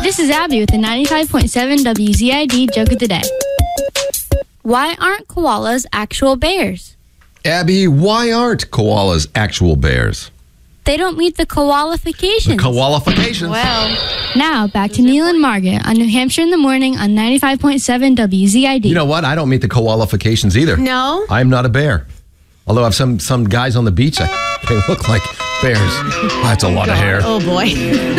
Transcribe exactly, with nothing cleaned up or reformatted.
This is Abby with the ninety-five point seven W Z I D Joke of the Day. Why aren't koalas actual bears? Abby, why aren't koalas actual bears? They don't meet the qualifications. The qualifications. Well, now back to Neil and Margaret on New Hampshire in the Morning on ninety-five point seven W Z I D. You know what? I don't meet the qualifications either. No? I'm not a bear. Although I have some, some guys on the beach, I, they look like bears. That's a lot of hair. Oh, boy.